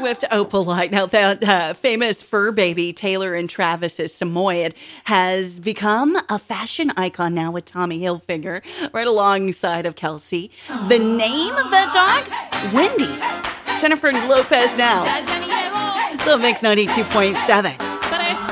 Swift Opalite. Now, that famous fur baby, Taylor and Travis's Samoyed, has become a fashion icon now with Tommy Hilfiger, right alongside of Kelsey. The name of that dog? Wendy. Jennifer Lopez now. So it makes 92.7.